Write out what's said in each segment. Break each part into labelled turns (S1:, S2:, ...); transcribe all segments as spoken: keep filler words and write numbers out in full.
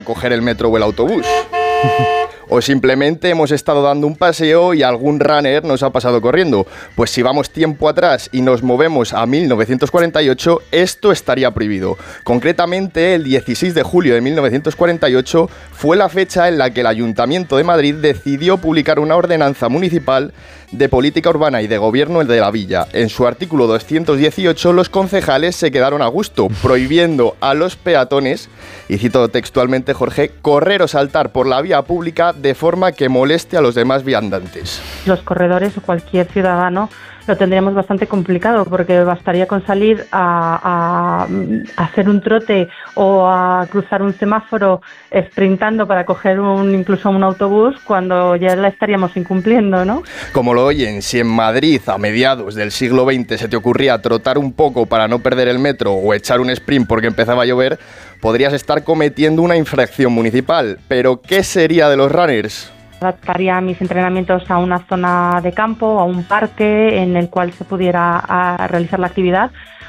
S1: coger el metro o el autobús. O simplemente hemos estado dando un paseo y algún runner nos ha pasado corriendo. Pues si vamos tiempo atrás y nos movemos a mil novecientos cuarenta y ocho, esto estaría prohibido. Concretamente, el dieciséis de julio de mil novecientos cuarenta y ocho fue la fecha en la que el Ayuntamiento de Madrid decidió publicar una ordenanza municipal de política urbana y de gobierno de la villa. En su artículo doscientos dieciocho, los concejales se quedaron a gusto, prohibiendo a los peatones, y cito textualmente, Jorge, correr o saltar por la vía pública de forma que moleste a los demás viandantes.
S2: Los corredores o cualquier ciudadano lo tendríamos bastante complicado, porque bastaría con salir a, a, a hacer un trote o a cruzar un semáforo sprintando para coger un, incluso un autobús, cuando ya la estaríamos incumpliendo, ¿no?
S1: Como lo oyen, si en Madrid a mediados del siglo veinte se te ocurría trotar un poco para no perder el metro o echar un sprint porque empezaba a llover, podrías estar cometiendo una infracción municipal. Pero ¿qué sería de los runners?
S2: Adaptaría mis entrenamientos a una zona de campo, a un parque en el cual se pudiera a, realizar la actividad,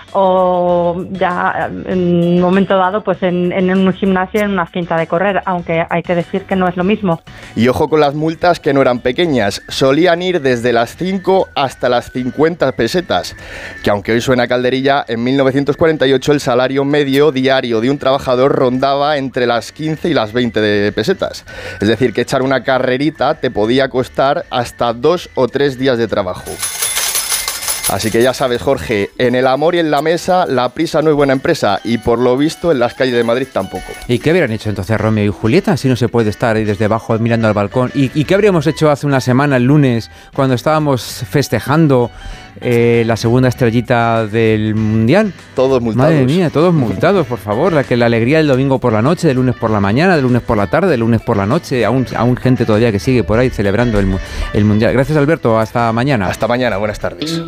S2: o ya en un momento dado pues en, en un gimnasio, en una cinta de correr, aunque hay que decir que no es lo mismo.
S1: Y ojo con las multas, que no eran pequeñas, solían ir desde las cinco hasta las cincuenta pesetas, que aunque hoy suena calderilla, en mil novecientos cuarenta y ocho el salario medio diario de un trabajador rondaba entre las quince y las veinte de pesetas. Es decir, que echar una carrerita te podía costar hasta dos o tres días de trabajo. Así que ya sabes, Jorge, en el amor y en la mesa, la prisa no es buena empresa, y por lo visto en las calles de Madrid tampoco.
S3: ¿Y qué habrían hecho entonces Romeo y Julieta si no se puede estar ahí desde abajo mirando al balcón? ¿Y, y qué habríamos hecho hace una semana, el lunes, cuando estábamos festejando eh, la segunda estrellita del Mundial?
S1: Todos multados.
S3: Madre mía, todos multados, por favor. La que la alegría del domingo por la noche, del lunes por la mañana, del lunes por la tarde, del lunes por la noche, aún, aún gente todavía que sigue por ahí celebrando el, el Mundial. Gracias, Alberto, hasta mañana.
S1: Hasta mañana, buenas tardes.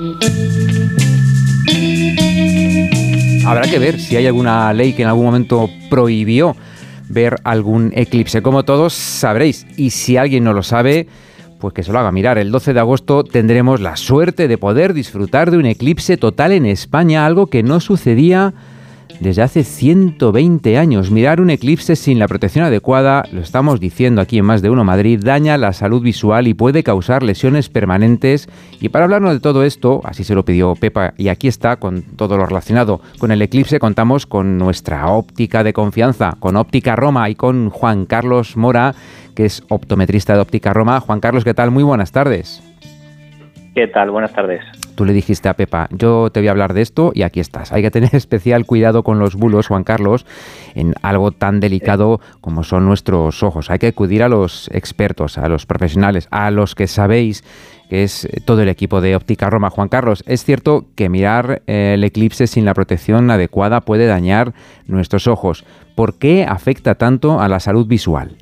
S3: Habrá que ver si hay alguna ley que en algún momento prohibió ver algún eclipse. Como todos sabréis, y si alguien no lo sabe, pues que se lo haga mirar. El doce de agosto tendremos la suerte de poder disfrutar de un eclipse total en España, algo que no sucedía desde hace ciento veinte años. Mirar un eclipse sin la protección adecuada, lo estamos diciendo aquí en Más de Uno Madrid, daña la salud visual y puede causar lesiones permanentes. Y para hablarnos de todo esto, así se lo pidió Pepa, y aquí está, con todo lo relacionado con el eclipse, contamos con nuestra óptica de confianza, con Óptica Roma, y con Juan Carlos Mora, que es optometrista de Óptica Roma. Juan Carlos, ¿qué tal? Muy buenas tardes.
S4: ¿Qué tal? Buenas tardes.
S3: Tú le dijiste a Pepa, yo te voy a hablar de esto, y aquí estás. Hay que tener especial cuidado con los bulos, Juan Carlos, en algo tan delicado como son nuestros ojos. Hay que acudir a los expertos, a los profesionales, a los que sabéis, que es todo el equipo de Óptica Roma. Juan Carlos, es cierto que mirar eh, el eclipse sin la protección adecuada puede dañar nuestros ojos. ¿Por qué afecta tanto a la salud visual?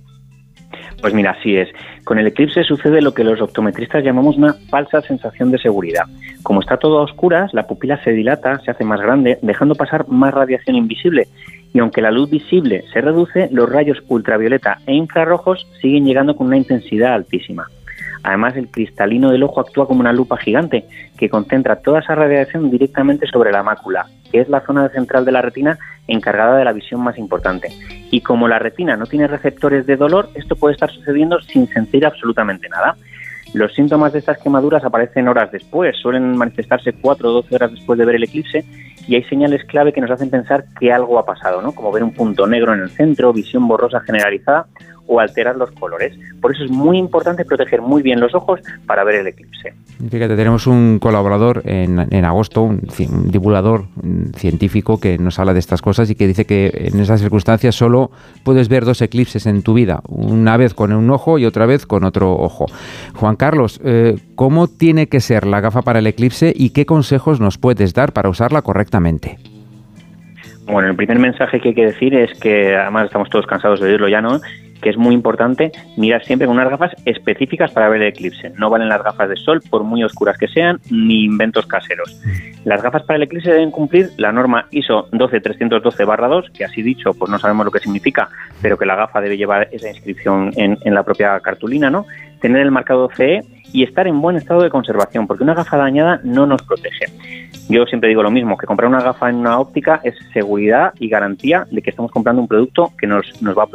S4: Pues mira, así es. Con el eclipse sucede lo que los optometristas llamamos una falsa sensación de seguridad. Como está todo a oscuras, la pupila se dilata, se hace más grande, dejando pasar más radiación invisible. Y aunque la luz visible se reduce, los rayos ultravioleta e infrarrojos siguen llegando con una intensidad altísima. Además, el cristalino del ojo actúa como una lupa gigante que concentra toda esa radiación directamente sobre la mácula, que es la zona central de la retina encargada de la visión más importante. Y como la retina no tiene receptores de dolor, esto puede estar sucediendo sin sentir absolutamente nada. Los síntomas de estas quemaduras aparecen horas después, suelen manifestarse cuatro o doce horas después de ver el eclipse, y hay señales clave que nos hacen pensar que algo ha pasado, ¿no? Como ver un punto negro en el centro, visión borrosa generalizada o alterar los colores. Por eso es muy importante proteger muy bien los ojos para ver el eclipse.
S3: Fíjate, tenemos un colaborador en, en agosto, un, un divulgador un científico que nos habla de estas cosas y que dice que en esas circunstancias solo puedes ver dos eclipses en tu vida, una vez con un ojo y otra vez con otro ojo. Juan Carlos, eh, ¿cómo tiene que ser la gafa para el eclipse y qué consejos nos puedes dar para usarla correctamente?
S4: Bueno, el primer mensaje que hay que decir es que, además estamos todos cansados de oírlo ya, ¿no?, que es muy importante mirar siempre con unas gafas específicas para ver el eclipse. No valen las gafas de sol, por muy oscuras que sean, ni inventos caseros. Las gafas para el eclipse deben cumplir la norma I S O doce trescientos doce barra dos, que así dicho, pues no sabemos lo que significa, pero que la gafa debe llevar esa inscripción en, en la propia cartulina, ¿no? Tener el marcado C E y estar en buen estado de conservación, porque una gafa dañada no nos protege. Yo siempre digo lo mismo, que comprar una gafa en una óptica es seguridad y garantía de que estamos comprando un producto que nos, nos va a